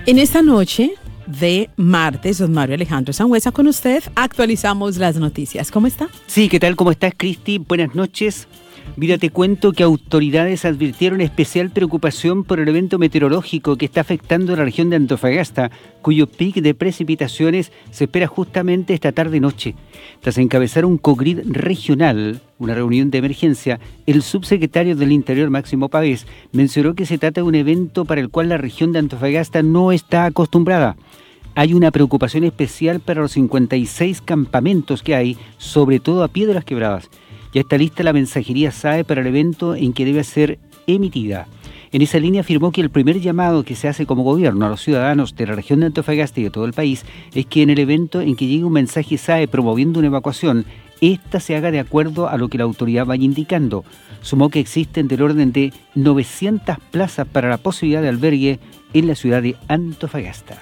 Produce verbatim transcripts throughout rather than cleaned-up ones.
En esta noche de martes, don Mario Alejandro Sangüesa, con usted actualizamos las noticias. ¿Cómo está? Sí, ¿qué tal? ¿Cómo estás, Cristi? Buenas noches. Mira, te cuento que autoridades advirtieron especial preocupación por el evento meteorológico que está afectando a la región de Antofagasta, cuyo pic de precipitaciones se espera justamente esta tarde-noche. Tras encabezar un COGRID regional, una reunión de emergencia, el subsecretario del Interior, Máximo Pavés, mencionó que se trata de un evento para el cual la región de Antofagasta no está acostumbrada. Hay una preocupación especial para los cincuenta y seis campamentos que hay, sobre todo a pie de las quebradas. Ya está lista la mensajería S A E para el evento en que debe ser emitida. En esa línea afirmó que el primer llamado que se hace como gobierno a los ciudadanos de la región de Antofagasta y de todo el país es que en el evento en que llegue un mensaje S A E promoviendo una evacuación, esta se haga de acuerdo a lo que la autoridad vaya indicando. Sumó que existen del orden de novecientas plazas para la posibilidad de albergue en la ciudad de Antofagasta.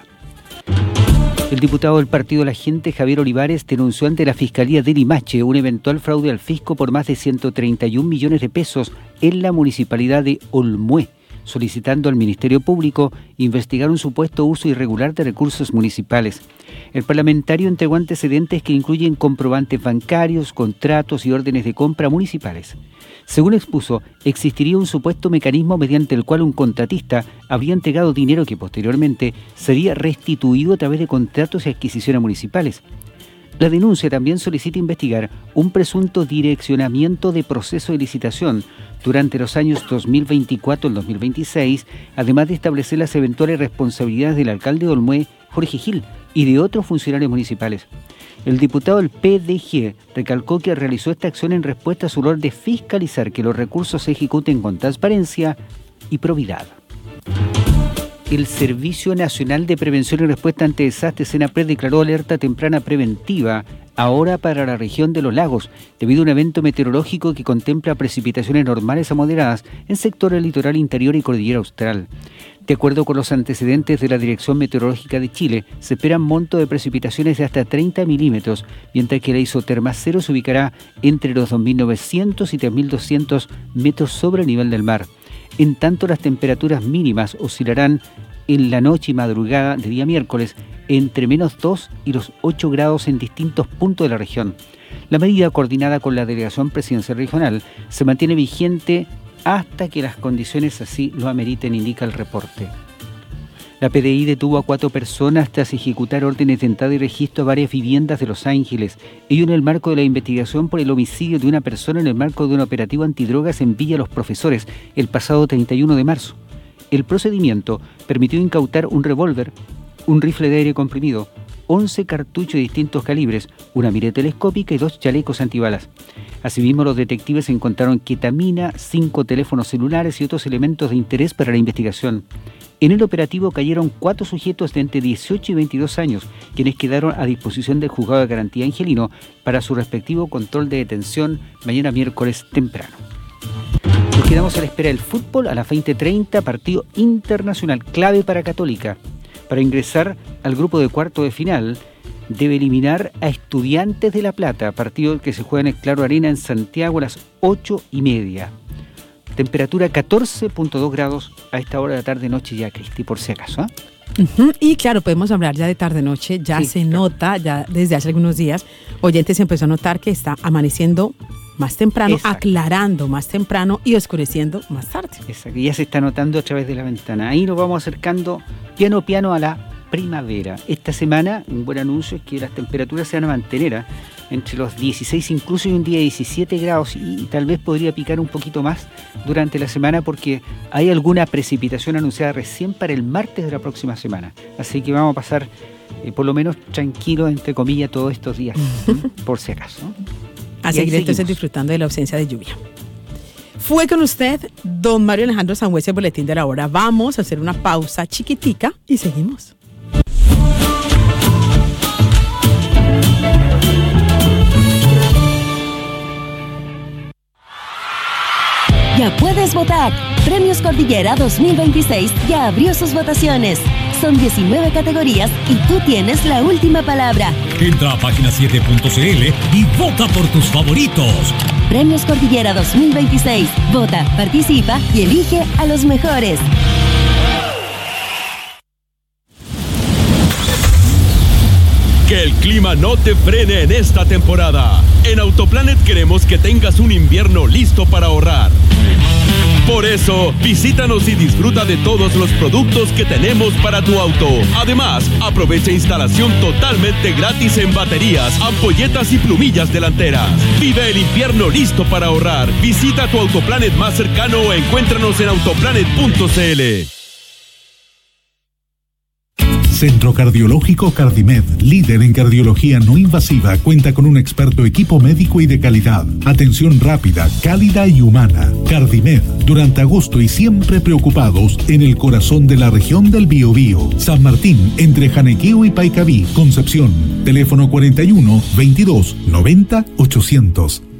El diputado del Partido de la Gente, Javier Olivares, denunció ante la Fiscalía de Limache un eventual fraude al fisco por más de ciento treinta y un millones de pesos en la municipalidad de Olmué, solicitando al Ministerio Público investigar un supuesto uso irregular de recursos municipales. El parlamentario entregó antecedentes que incluyen comprobantes bancarios, contratos y órdenes de compra municipales. Según expuso, existiría un supuesto mecanismo mediante el cual un contratista habría entregado dinero que posteriormente sería restituido a través de contratos y adquisiciones municipales. La denuncia también solicita investigar un presunto direccionamiento de proceso de licitación durante los años dos mil veinticuatro al dos mil veintiséis, además de establecer las eventuales responsabilidades del alcalde de Olmué, Jorge Gil, y de otros funcionarios municipales. El diputado del P D G recalcó que realizó esta acción en respuesta a su rol de fiscalizar que los recursos se ejecuten con transparencia y probidad. El Servicio Nacional de Prevención y Respuesta ante Desastres, SENAPRED, declaró alerta temprana preventiva ahora para la región de los lagos, debido a un evento meteorológico que contempla precipitaciones normales a moderadas en sectores litoral interior y cordillera austral. De acuerdo con los antecedentes de la Dirección Meteorológica de Chile, se esperan montos de precipitaciones de hasta treinta milímetros, mientras que la isoterma cero se ubicará entre los dos mil novecientos y tres mil doscientos metros sobre el nivel del mar. En tanto, las temperaturas mínimas oscilarán en la noche y madrugada de día miércoles entre menos dos y los ocho grados en distintos puntos de la región. La medida, coordinada con la Delegación Presidencial Regional, se mantiene vigente hasta que las condiciones así lo ameriten, indica el reporte. La P D I detuvo a cuatro personas tras ejecutar órdenes de entrada y registro a varias viviendas de Los Ángeles, ello en el marco de la investigación por el homicidio de una persona en el marco de un operativo antidrogas en Villa Los Profesores el pasado treinta y uno de marzo. El procedimiento permitió incautar un revólver, un rifle de aire comprimido, once cartuchos de distintos calibres, una mira telescópica y dos chalecos antibalas. Asimismo, los detectives encontraron ketamina, cinco teléfonos celulares y otros elementos de interés para la investigación. En el operativo cayeron cuatro sujetos de entre dieciocho y veintidós años, quienes quedaron a disposición del juzgado de garantía angelino para su respectivo control de detención mañana miércoles temprano. Nos quedamos a la espera del fútbol a las veinte treinta, partido internacional clave para Católica. Para ingresar al grupo de cuarto de final, debe eliminar a Estudiantes de La Plata, partido que se juega en el Claro Arena en Santiago a las ocho y media. Temperatura catorce punto dos grados a esta hora de la tarde-noche ya, Cristi, por si acaso. ¿eh? Uh-huh. Y claro, podemos hablar ya de tarde-noche, ya sí, se claro. nota, ya desde hace algunos días, oyentes empezó a notar que está amaneciendo más temprano, exacto, aclarando más temprano y oscureciendo más tarde. Exacto, ya se está notando a través de la ventana. Ahí nos vamos acercando piano piano a la primavera. Esta semana, un buen anuncio es que las temperaturas se van a mantener ¿eh? entre los dieciséis incluso y un día diecisiete grados y, y tal vez podría picar un poquito más durante la semana porque hay alguna precipitación anunciada recién para el martes de la próxima semana. Así que vamos a pasar eh, por lo menos tranquilos, entre comillas, todos estos días, por si acaso. A seguir entonces disfrutando de la ausencia de lluvia. Fue con usted don Mario Alejandro Sangüesa, el Boletín de la Hora. Vamos a hacer una pausa chiquitica y seguimos. Ya puedes votar. Premios Cordillera dos mil veintiséis ya abrió sus votaciones. Son diecinueve categorías y tú tienes la última palabra. Entra a página siete punto c l y vota por tus favoritos. Premios Cordillera dos mil veintiséis. Vota, participa y elige a los mejores. Que el clima no te frene en esta temporada. En Autoplanet queremos que tengas un invierno listo para ahorrar. Por eso, visítanos y disfruta de todos los productos que tenemos para tu auto. Además, aprovecha instalación totalmente gratis en baterías, ampolletas y plumillas delanteras. Vive el invierno listo para ahorrar. Visita tu Autoplanet más cercano o encuéntranos en autoplanet punto c l. Centro Cardiológico Cardimed, líder en cardiología no invasiva, cuenta con un experto equipo médico y de calidad. Atención rápida, cálida y humana. Cardimed, durante agosto y siempre preocupados en el corazón de la región del Biobío. San Martín, entre Janequeo y Paicaví, Concepción. Teléfono cuarenta y uno, veintidós, noventa, ochocientos.